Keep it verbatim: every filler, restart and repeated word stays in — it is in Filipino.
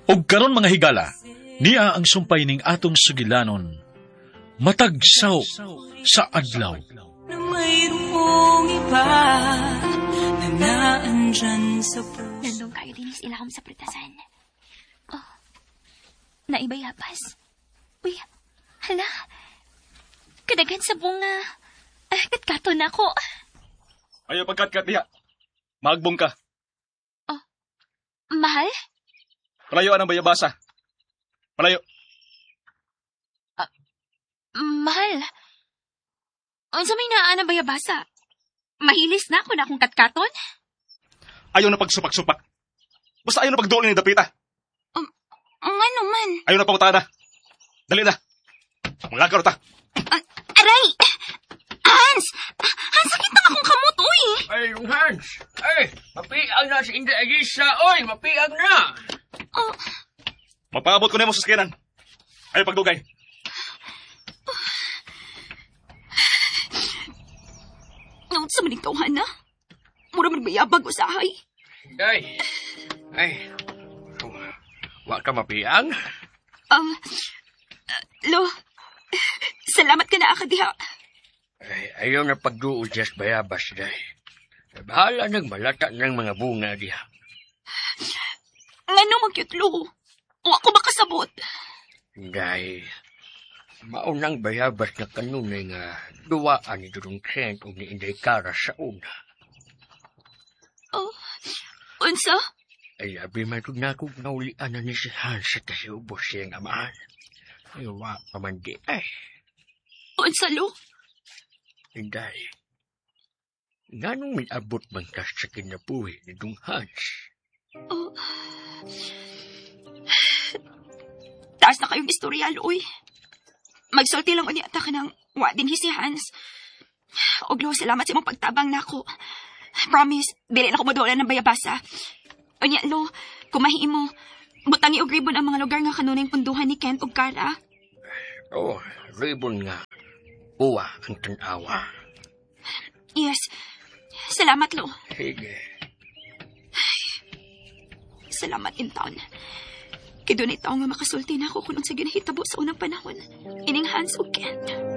Og karon mga higala, niya ang sumpay ning atong sugilanon, matagsaw sa adlaw. Na mayroong iba na naandyan sa puso. Nandong kayo din is ilahom sa pritasan. Oh, naibay hapas. Uy, hala. Kadagan sa bunga. Ah, katkato na ako. Ayaw pagkat-kat diha. Maagbong ka. Oh, mahal? Palayo ang bayabasa. Palayo. Uh, mahal. Unsa may naa ang bayabasa? Mahilis na ako na akong katkaton? Ayaw na pagsupak-supak. Basta ayaw na pagduol ni dapita. Um, nga naman. Ayaw na pangutana. Dali na. Mga karota. Uh, aray! Hans! Hans, sakit na akong kamot, uy! Ay, Hans! Ay, mapiag na si Inday Agisa, oy! Mapiag na! Oh, Mapaabot ko na mo sa skinan. Ayaw pagdugay. naon sa manikaw, na? Mura man bayabag usahay. Inday! Ay, wa ka mapiag? Um, uh, lo, salamat ka na, akadiha. Ay, ayaw na pagduol just bayabas, day. Bahala nagmalata ng mga bunga diha. Nga nung mag-cute, lo. O ako makasabot. Inday, maunang bayabas na kanunay nga duwaan ni Durong Trent o ni Inday Kara sa una. Oh, unsa? Ay, abi man kung nakong naulian na ni si Hans sa tasiubos siyang amaan. Ay, wa pa man di ay. Unsa, lo? Inday, nganong may abot man tas sa kinabuhi ni Dong Hans? Oh. Taas na kayong istorya, Loy. Magsulti lang unya ta ka ng wa din si Hans. Og lo, salamat sa imong pagtabang nako. Promise, dili na ko modulan ng bayabasa. Unya, lo, kumahi mo, butangi og ribbon ang mga lugar nga kanunay punduhan ni Kent og Kara. Oh, ribbon nga. Uwa ang tanawa. Yes. Salamat, lo. Sige. Salamat in town. Kaya doon itaw nga makasulti na ako kung sa ginahitabo sa unang panahon. Ining Hans o Kent.